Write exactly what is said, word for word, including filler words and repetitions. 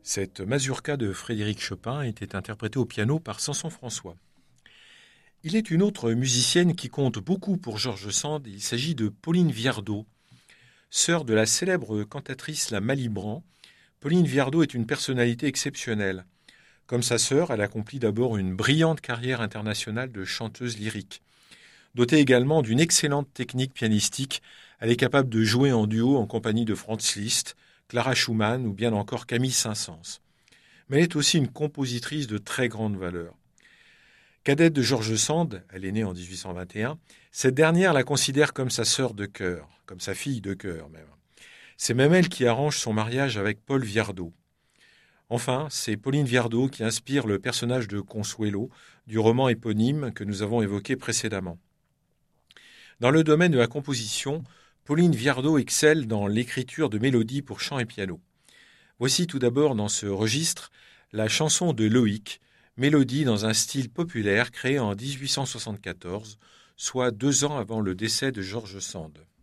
Cette mazurka de Frédéric Chopin était interprétée au piano par Samson François. Il est une autre musicienne qui compte beaucoup pour George Sand. Il s'agit de Pauline Viardot. Sœur de la célèbre cantatrice La Malibran, Pauline Viardot est une personnalité exceptionnelle. Comme sa sœur, elle accomplit d'abord une brillante carrière internationale de chanteuse lyrique. Dotée également d'une excellente technique pianistique, elle est capable de jouer en duo en compagnie de Franz Liszt, Clara Schumann ou bien encore Camille Saint-Saëns. Mais elle est aussi une compositrice de très grande valeur. Cadette de George Sand, elle est née en dix-huit cent vingt et un, cette dernière la considère comme sa sœur de cœur, comme sa fille de cœur même. C'est même elle qui arrange son mariage avec Paul Viardot. Enfin, c'est Pauline Viardot qui inspire le personnage de Consuelo du roman éponyme que nous avons évoqué précédemment. Dans le domaine de la composition, Pauline Viardot excelle dans l'écriture de mélodies pour chant et piano. Voici tout d'abord dans ce registre la chanson de Loïc, mélodie dans un style populaire créé en dix-huit cent soixante-quatorze, soit deux ans avant le décès de George Sand.